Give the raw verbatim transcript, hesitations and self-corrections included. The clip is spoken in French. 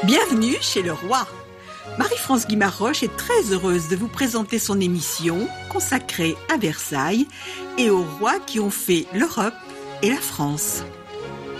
Bienvenue chez le roi. Marie-France Guimaroche est très heureuse de vous présenter son émission consacrée à Versailles et aux rois qui ont fait l'Europe et la France.